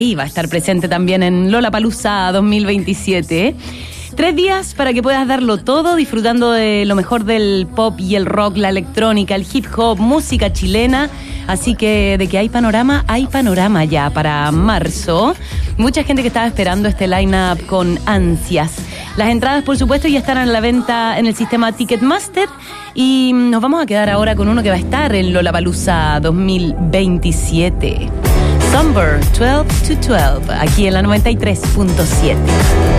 Y va a estar presente también en Lollapalooza 2027. 3 días para que puedas darlo todo, disfrutando de lo mejor del pop y el rock, la electrónica, el hip hop, música chilena. Así que de que hay panorama ya para marzo. Mucha gente que estaba esperando este line-up con ansias. Las entradas, por supuesto, ya están a la venta en el sistema Ticketmaster. Y nos vamos a quedar ahora con uno que va a estar en Lollapalooza 2027. Summer 12 to 12, aquí en la 93.7.